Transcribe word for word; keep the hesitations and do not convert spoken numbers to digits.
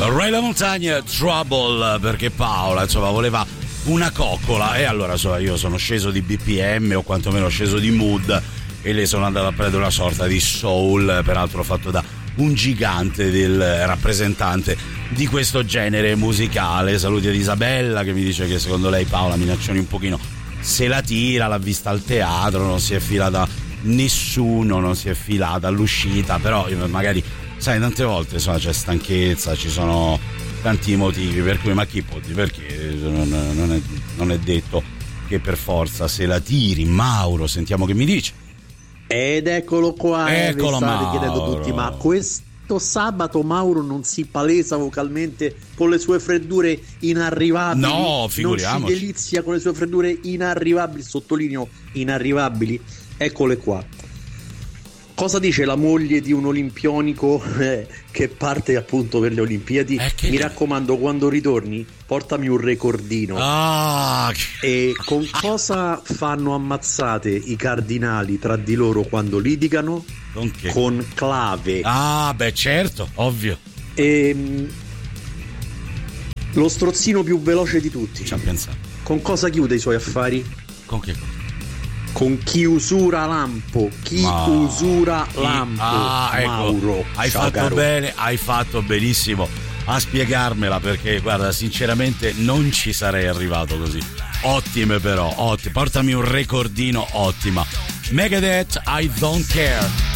Ray La Montagna, Trouble, perché Paola insomma voleva una coccola e allora insomma io sono sceso di B P M o quantomeno sceso di mood e le sono andato a prendere una sorta di soul, peraltro fatto da un gigante del rappresentante di questo genere musicale. Saluti ad Isabella che mi dice che secondo lei Paola Minaccioni un pochino se la tira, l'ha vista al teatro, non si è filata nessuno, non si è filata all'uscita, però magari sai tante volte insomma c'è stanchezza, ci sono tanti motivi per cui ma chi può dire, perché non, non, è, non è detto che per forza se la tiri. Mauro, sentiamo che mi dice. Ed eccolo qua, eccolo, eh, state Mauro. chiedendo tutti, ma questo sabato Mauro non si palesa vocalmente con le sue freddure inarrivabili? No, figuriamoci. Non si delizia con le sue freddure inarrivabili, sottolineo inarrivabili? Eccole qua. Cosa dice la moglie di un olimpionico eh, che parte appunto per le Olimpiadi? Eh, che... Mi raccomando, quando ritorni portami un recordino. Ah, E con cosa fanno ammazzate i cardinali tra di loro quando litigano? Con che? Con clave. Ah, beh, certo, ovvio. E lo strozzino più veloce di tutti. Ci ha pensato. Con cosa chiude i suoi affari? Con che cosa? Con chi usura lampo. Chi Ma... usura chi... lampo. Ah, ecco. Mauro, hai ciao fatto caro. bene, hai fatto benissimo a spiegarmela, perché guarda, sinceramente non ci sarei arrivato così. Ottime però, ottime. Portami un recordino, ottima. Megadeth, I Don't Care.